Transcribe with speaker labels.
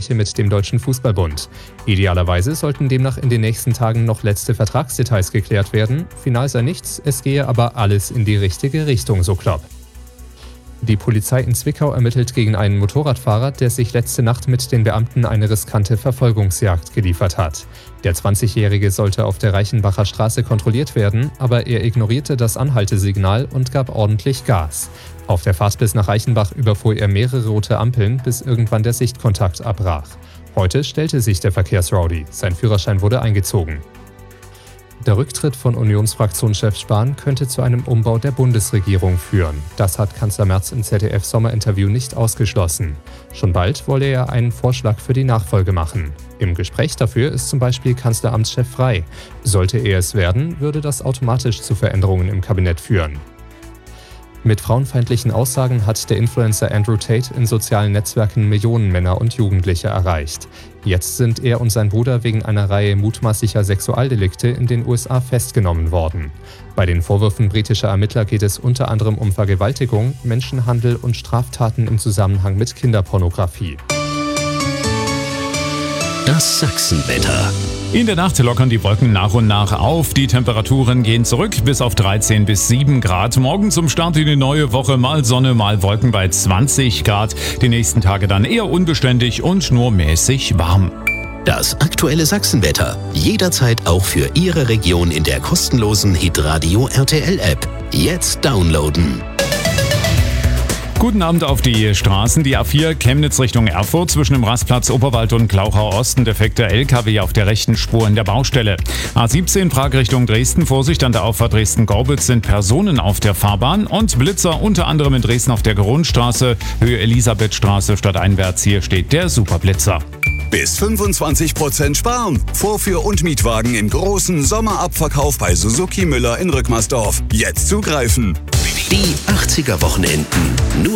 Speaker 1: Gespräche mit dem Deutschen Fußballbund. Idealerweise sollten demnach in den nächsten Tagen noch letzte Vertragsdetails geklärt werden. Final sei nichts, es gehe aber alles in die richtige Richtung, so Klopp. Die Polizei in Zwickau ermittelt gegen einen Motorradfahrer, der sich letzte Nacht mit den Beamten eine riskante Verfolgungsjagd geliefert hat. Der 20-Jährige sollte auf der Reichenbacher Straße kontrolliert werden, aber er ignorierte das Anhaltesignal und gab ordentlich Gas. Auf der Fahrt bis nach Reichenbach überfuhr er mehrere rote Ampeln, bis irgendwann der Sichtkontakt abbrach. Heute stellte sich der Verkehrsrowdy. Sein Führerschein wurde eingezogen. Der Rücktritt von Unionsfraktionschef Spahn könnte zu einem Umbau der Bundesregierung führen. Das hat Kanzler Merz im ZDF-Sommerinterview nicht ausgeschlossen. Schon bald wolle er einen Vorschlag für die Nachfolge machen. Im Gespräch dafür ist zum Beispiel Kanzleramtschef Frey. Sollte er es werden, würde das automatisch zu Veränderungen im Kabinett führen. Mit frauenfeindlichen Aussagen hat der Influencer Andrew Tate in sozialen Netzwerken Millionen Männer und Jugendliche erreicht. Jetzt sind er und sein Bruder wegen einer Reihe mutmaßlicher Sexualdelikte in den USA festgenommen worden. Bei den Vorwürfen britischer Ermittler geht es unter anderem um Vergewaltigung, Menschenhandel und Straftaten im Zusammenhang mit Kinderpornografie.
Speaker 2: Das Sachsenwetter.
Speaker 3: In der Nacht lockern die Wolken nach und nach auf. Die Temperaturen gehen zurück bis auf 13 bis 7 Grad. Morgen zum Start in die neue Woche mal Sonne, mal Wolken bei 20 Grad. Die nächsten Tage dann eher unbeständig und nur mäßig warm.
Speaker 2: Das aktuelle Sachsenwetter. Jederzeit auch für Ihre Region in der kostenlosen Hitradio RTL App. Jetzt downloaden.
Speaker 3: Guten Abend auf die Straßen. Die A4 Chemnitz Richtung Erfurt zwischen dem Rastplatz Oberwald und Glauchau Osten. Defekter LKW auf der rechten Spur in der Baustelle. A17 Prag Richtung Dresden. Vorsicht an der Auffahrt Dresden-Gorbitz sind Personen auf der Fahrbahn. Und Blitzer unter anderem in Dresden auf der Grundstraße. Höhe Elisabethstraße stadteinwärts. Hier steht der Superblitzer.
Speaker 4: Bis 25% sparen. Vorführ- und Mietwagen im großen Sommerabverkauf bei Suzuki Müller in Rückmersdorf. Jetzt zugreifen.
Speaker 2: Die 80er Wochenenden. Nur